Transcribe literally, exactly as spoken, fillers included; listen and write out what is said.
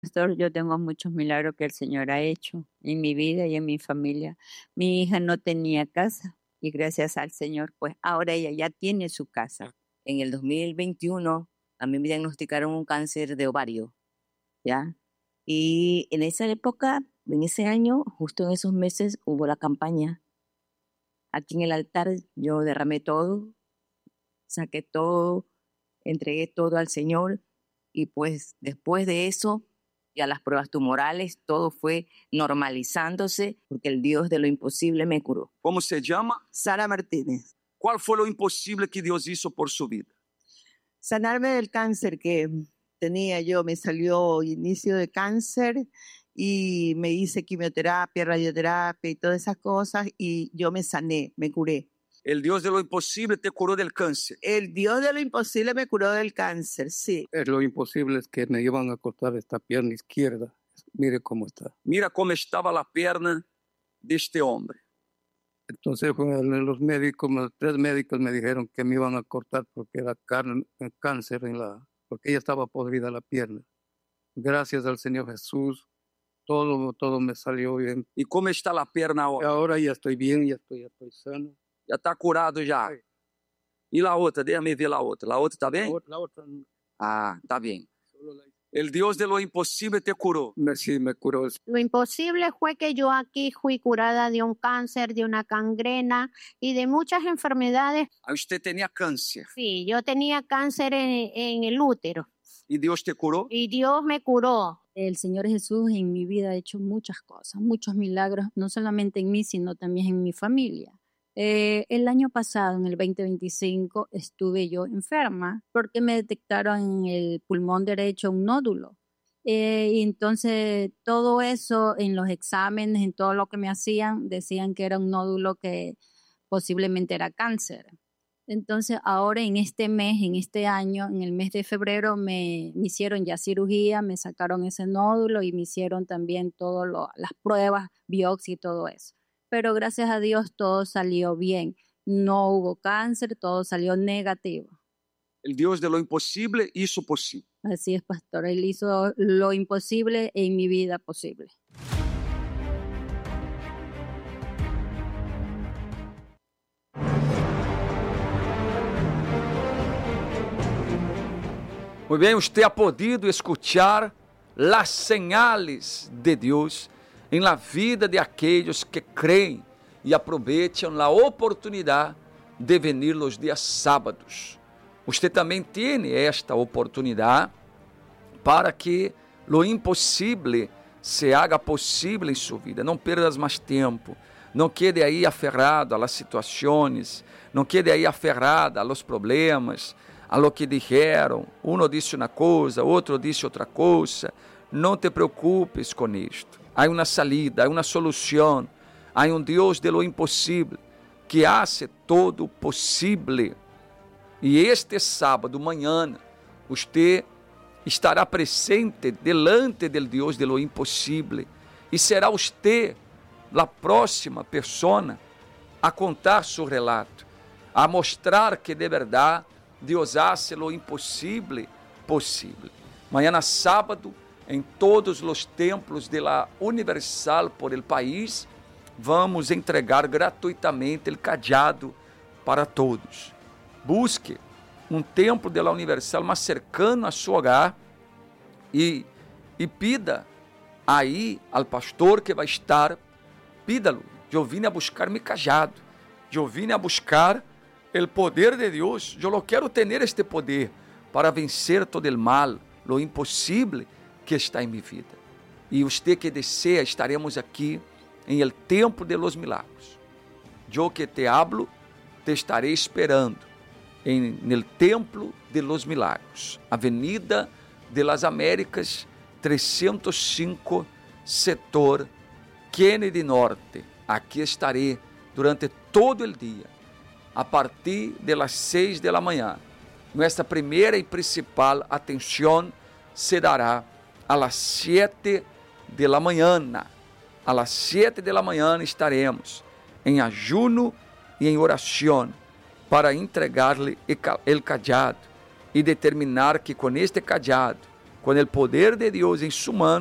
Pastor, yo tengo muchos milagros que el Señor ha hecho en mi vida y en mi familia. Mi hija no tenía casa y gracias al Señor, pues ahora ella ya tiene su casa. En el dos mil veintiuno a mí me diagnosticaron un cáncer de ovario, ¿ya? Y en esa época, en ese año, justo en esos meses, hubo la campaña. Aquí en el altar yo derramé todo, saqué todo, entregué todo al Señor y pues después de eso, ya las pruebas tumorales, todo fue normalizándose porque el Dios de lo imposible me curó. ¿Cómo se llama? Sara Martínez. ¿Cuál fue lo imposible que Dios hizo por su vida? Sanarme del cáncer que tenía yo, me salió inicio de cáncer y me hice quimioterapia, radioterapia y todas esas cosas y yo me sané, me curé. El Dios de lo imposible te curó del cáncer. El Dios de lo imposible me curó del cáncer, sí. Eh, Lo imposible es que me iban a cortar esta pierna izquierda. Mire cómo está. Mira cómo estaba la pierna de este hombre. Entonces bueno, los médicos, los tres médicos me dijeron que me iban a cortar porque era carne, cáncer en la, porque ella estaba podrida la pierna. Gracias al Señor Jesús, todo, todo me salió bien. ¿Y cómo está la pierna ahora? Ahora ya estoy bien, ya estoy, ya estoy sano. Ya está curado ya. Sí. ¿Y la otra? Déjame ver la otra. ¿La otra está bien? La otra, la otra, Ah, está bien. solo la- El Dios de lo imposible te curó. me, sí, me curó. Lo imposible fue que yo aquí fui curada de un cáncer, de una gangrena y de muchas enfermedades. Ahí usted tenía cáncer. Sí, yo tenía cáncer en, en el útero ¿Y Dios te curó? y Dios me curó. El Señor Jesús en mi vida ha hecho muchas cosas, muchos milagros, no solamente en mí, sino también en mi familia. Eh, el año pasado, en el veinte veinticinco, estuve yo enferma porque me detectaron en el pulmón derecho un nódulo. Eh, y entonces todo eso en los exámenes, en todo lo que me hacían, decían que era un nódulo que posiblemente era cáncer. Entonces ahora en este mes, en este año, en el mes de febrero, me, me hicieron ya cirugía, me sacaron ese nódulo y me hicieron también todas las pruebas, biopsia y todo eso. Pero gracias a Dios todo salió bien. No hubo cáncer, todo salió negativo. El Dios de lo imposible hizo posible. Así es, pastor. Él hizo lo imposible en mi vida posible. Muy bien, usted ha podido escuchar las señales de Dios en la vida de aquellos que creen y aprovechan la oportunidad de venir los días sábados. Usted también tiene esta oportunidad para que lo imposible se haga posible en su vida. Não perdas mais tempo. Não quede aí aferrado a las situações. Não quede aí aferrado a los problemas, a lo que dijeron. Uno disse uma coisa, outro disse outra coisa. Não te preocupes com isto. Há uma salida, há uma solução. Há um Deus de lo impossível que hace todo possível. E este sábado, manhã, você estará presente delante del Deus de lo impossível e será você a próxima pessoa a contar seu relato, a mostrar que de verdade Deus hace lo impossível possível. Manhã sábado, em todos os templos de la Universal por el país, vamos entregar gratuitamente o cadeado para todos. Busque um templo de la Universal mais cercano a seu hogar e, e pida aí ao pastor que vai estar, pídalo, eu vim a buscar mi cajado, eu vim a buscar o poder de Deus, eu lo quero ter este poder para vencer todo o mal, lo impossível que está em minha vida. E você que deseja, estaremos aqui em el templo de los milagros. Eu que te hablo, te estarei esperando em el templo de los milagros, Avenida de las Américas, trezentos e cinco, setor Kennedy Norte. Aqui estarei durante todo o dia, a partir de las seis de la manhã. Nossa primeira e principal atenção se dará a las siete de la manhã. A las siete de la manhã estaremos em ajuno e em oração para entregar-lhe o cajado e determinar que com este cajado con el poder de Dios en su mano,